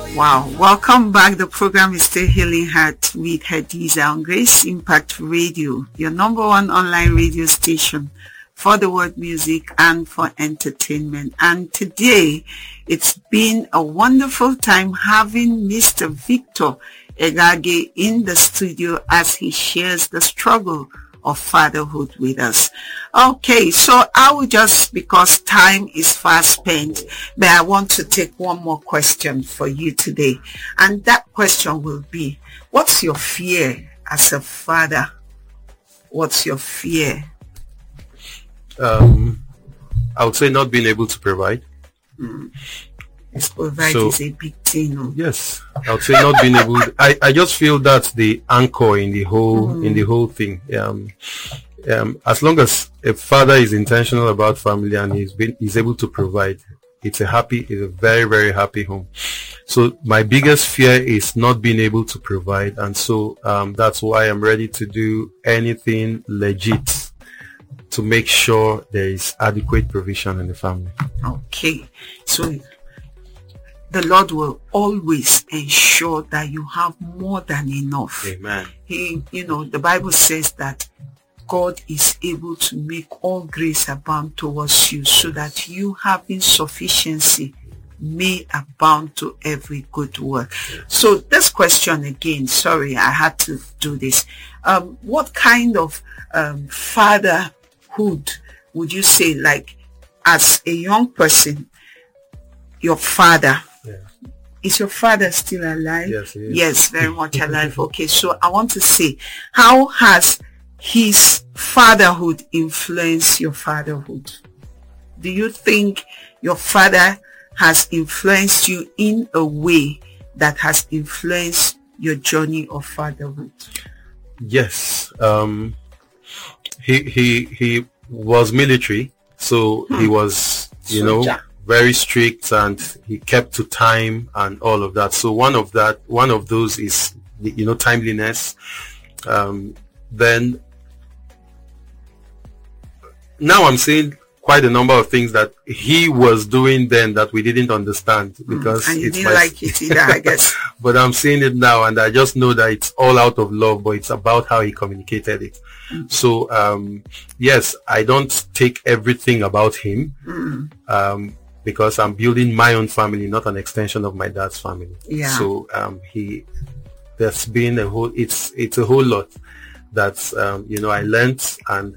Wow, welcome back. The program is still Healing Heart with Hadiza on Grace Impact Radio, your number one online radio station for the world music and for entertainment. And today, it's been a wonderful time having Mr. Victor Egage in the studio as he shares the struggle of fatherhood with us. Okay, so I will just, because time is fast spent, but I want to take one more question for you today. And that question will be, what's your fear as a father? What's your fear? I would say not being able to provide. Provide is a big thing. Yes, I would say not being able. I just feel that's the anchor in the whole thing. As long as a father is intentional about family and he's able to provide, it's a very, very happy home. So my biggest fear is not being able to provide, and so that's why I'm ready to do anything legit to make sure there is adequate provision in the family. Okay, so the Lord will always ensure that you have more than enough. Amen. The Bible says that God is able to make all grace abound towards you, so that you having sufficiency may abound to every good work. So this question again, sorry, I had to do this. What kind of fatherhood would you say, like as a young person, your father, is your father still alive? Yes, he is. Yes, very much alive. Okay, so I want to say, how has his fatherhood influenced your fatherhood? Do you think your father has influenced you in a way that has influenced your journey of fatherhood? Yes. He was military, so he was, very strict, and he kept to time and all of that. So one of those is, timeliness. Then now I'm seeing quite a number of things that he was doing then that we didn't understand, because and you didn't like it either, I guess. But I'm seeing it now, and I just know that it's all out of love, but it's about how he communicated it. So yes, I don't take everything about him, because I'm building my own family, not an extension of my dad's family. Yeah. So there's been it's a whole lot that's I learned, and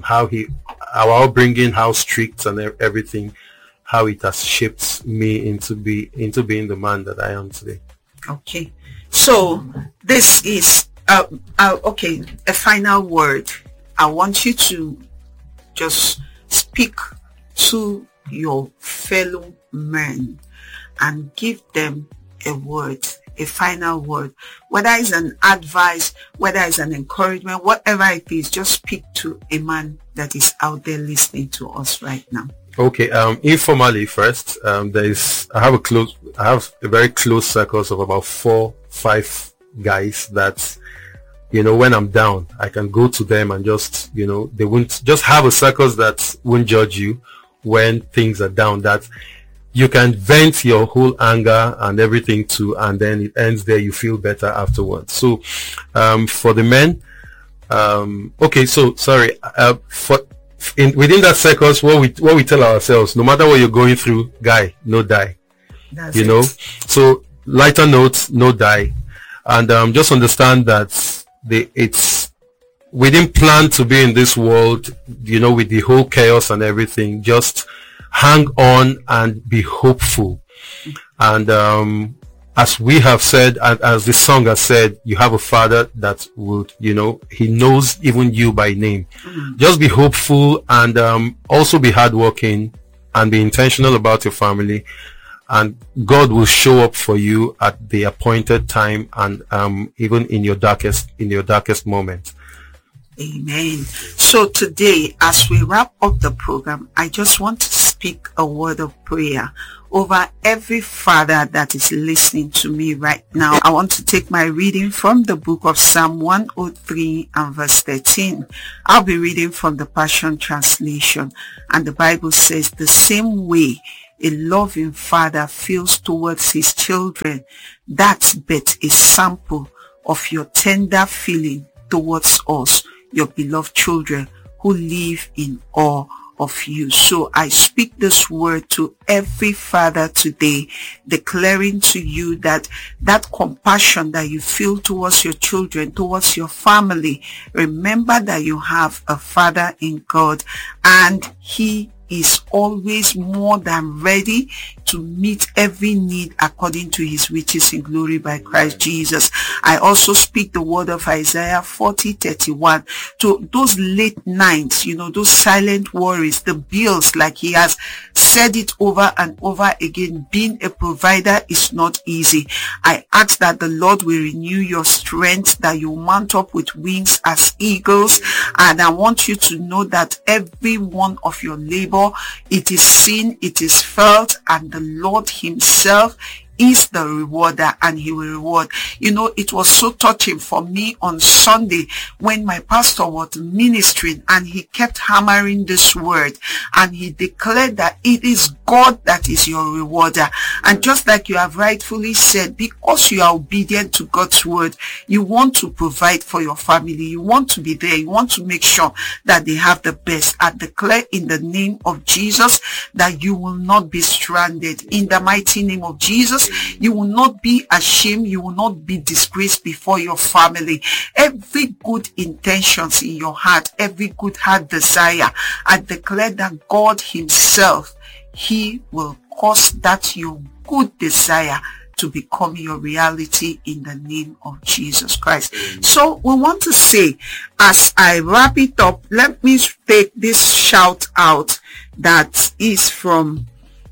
our upbringing, how strict and everything, how it has shaped me into being the man that I am today. Okay, so this is okay, a final word. I want you to just speak to your fellow men and give them a word, a final word, whether it's an advice, whether it's an encouragement, whatever it is. Just speak to a man that is out there listening to us right now. Okay, informally first, I have a very close circles of about 4-5 guys that, when I'm down, I can go to them and just, they won't just have a circles that won't judge you when things are down, that you can vent your whole anger and everything to, and then it ends there. You feel better afterwards. So, for the men, okay, so sorry, within that circles, what we tell ourselves, no matter what you're going through, guy, no die. That's it. So lighter notes, no die, and just understand that we didn't plan to be in this world, with the whole chaos and everything. Just hang on and be hopeful. And as we have said, and as the song has said, you have a father that would, he knows even you by name. Just be hopeful, and also be hardworking, and be intentional about your family, and God will show up for you at the appointed time, and even in your darkest moment. Amen. So today, as we wrap up the program, I just want to speak a word of prayer over every father that is listening to me right now. I want to take my reading from the book of Psalm 103 and verse 13. I'll be reading from the Passion Translation, and the Bible says, "The same way a loving father feels towards his children, that's but a sample of your tender feeling towards us, your beloved children who live in awe of you. So I speak this word to every father today, declaring to you that compassion that you feel towards your children, towards your family, remember that you have a Father in God, and he is always more than ready to meet every need according to his riches in glory by Christ Jesus. I also speak the word of Isaiah 40:31 to those late nights, those silent worries, the bills, like he has said it over and over again. Being a provider is not easy. I ask that the Lord will renew your strength, that you mount up with wings as eagles. And I want you to know that every one of your labor, it is seen, it is felt, and the Lord himself is the rewarder, and he will reward. It was so touching for me on Sunday when my pastor was ministering, and he kept hammering this word, and he declared that it is God that is your rewarder. And just like you have rightfully said, because you are obedient to God's word, you want to provide for your family, you want to be there, you want to make sure that they have the best. I declare in the name of Jesus that you will not be stranded. In the mighty name of Jesus, you will not be ashamed. You will not be disgraced before your family. Every good intentions in your heart, every good heart desire, I declare that God himself, he will cause that your good desire to become your reality in the name of Jesus Christ. So we want to say, as I wrap it up, let me take this shout out that is from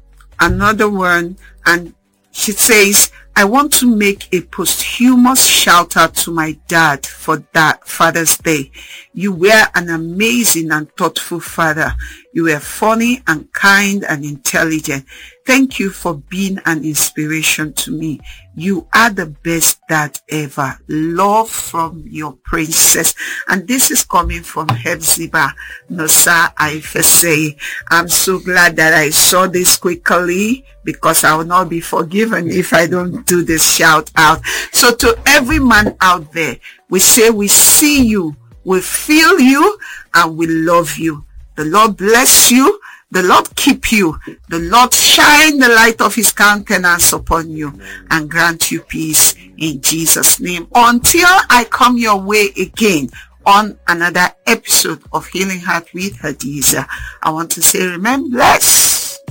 another one, and she says, I want to make a posthumous shout out to my dad for that Father's Day. You were an amazing and thoughtful father. You were funny and kind and intelligent. Thank you for being an inspiration to me. You are the best dad ever. Love from your princess. And this is coming from Hephzibah Nosa Ifesei. I'm so glad that I saw this quickly, because I will not be forgiven if I don't do this shout out. So to every man out there, we say we see you, we feel you, and we love you. The Lord bless you. The Lord keep you. The Lord shine the light of his countenance upon you and grant you peace in Jesus' name. Until I come your way again on another episode of Healing Heart with Hadiza, I want to say, remain blessed.